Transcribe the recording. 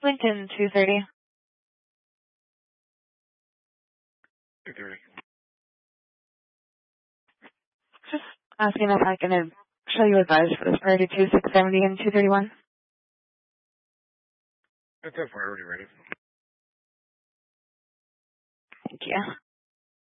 Lincoln 230. 230. Just asking if I can show you advice for this priority 2670 and 231. That's a priority ready. Thank you.